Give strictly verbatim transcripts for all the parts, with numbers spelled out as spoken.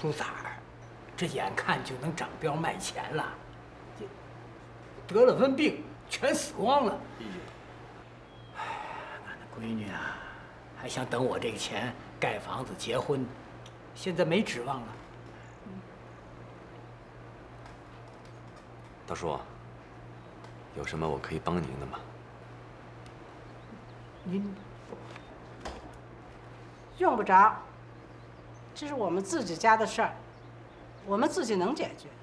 猪崽儿，这眼看就能长膘卖钱了，这得了瘟病，全死光了。哎，俺那闺女啊，还想等我这个钱盖房子结婚，现在没指望了。 大叔，有什么我可以帮您的吗？ 您用不着，这是我们自己家的事儿，我们自己能解决。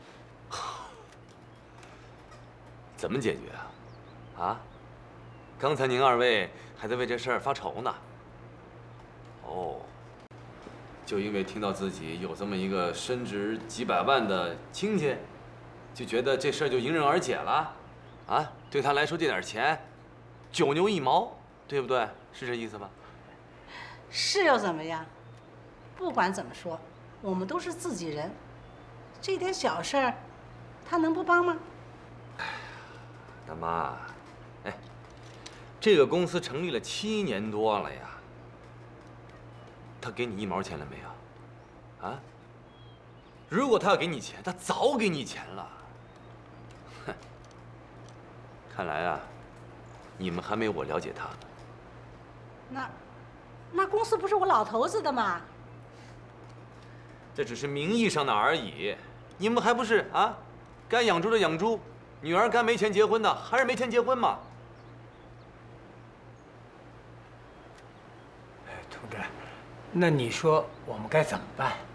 怎么解决啊？啊？刚才您二位还在为这事儿发愁呢。哦，就因为听到自己有这么一个身值几百万的亲戚，就觉得这事儿就迎刃而解了？啊？对他来说这点钱，九牛一毛，对不对？是这意思吧？ 是又怎么样？不管怎么说，我们都是自己人，这点小事儿，他能不帮吗？ 大妈，哎，这个公司成立了七年多了呀，他给你一毛钱了没有？啊？如果他要给你钱，他早给你钱了。哼，看来啊，你们还没我了解他呢。 那，那公司不是我老头子的吗？ 这只是名义上的而已，你们还不是啊？该养猪的养猪，女儿该没钱结婚的还是没钱结婚嘛。 哎，同志，那你说我们该怎么办？